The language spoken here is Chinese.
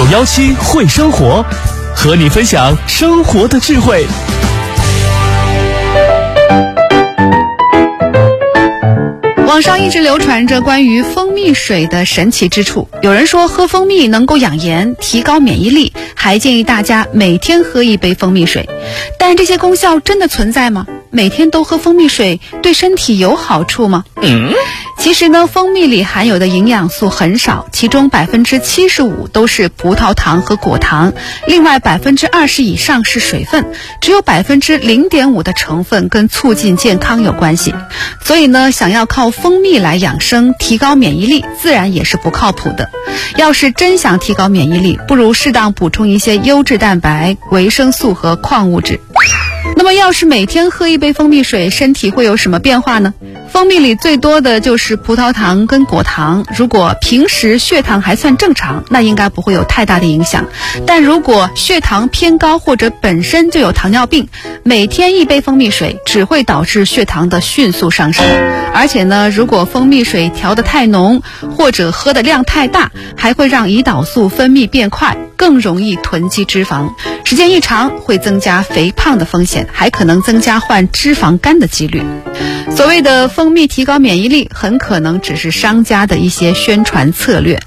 917会生活，和你分享生活的智慧。 网上一直流传着关于蜂蜜水的神奇之处，有人说喝蜂蜜能够养颜，提高免疫力，还建议大家每天喝一杯蜂蜜水。但这些功效真的存在吗？每天都喝蜂蜜水对身体有好处吗？其实呢，蜂蜜里含有的营养素很少，其中75%都是葡萄糖和果糖，另外20%以上是水分，只有0.5%的成分跟促进健康有关系。所以呢，想要靠蜂蜜来养生提高免疫力，自然也是不靠谱的。要是真想提高免疫力，不如适当补充一些优质蛋白、维生素和矿物质。那么要是每天喝一杯蜂蜜水，身体会有什么变化呢？蜂蜜里最多的就是葡萄糖跟果糖，如果平时血糖还算正常，那应该不会有太大的影响。但如果血糖偏高或者本身就有糖尿病，每天一杯蜂蜜水只会导致血糖的迅速上升。而且呢，如果蜂蜜水调得太浓或者喝的量太大，还会让胰岛素分泌变快，更容易囤积脂肪，时间一长会增加肥胖的风险，还可能增加患脂肪肝的几率。所谓的蜂蜜提高免疫力，很可能只是商家的一些宣传策略。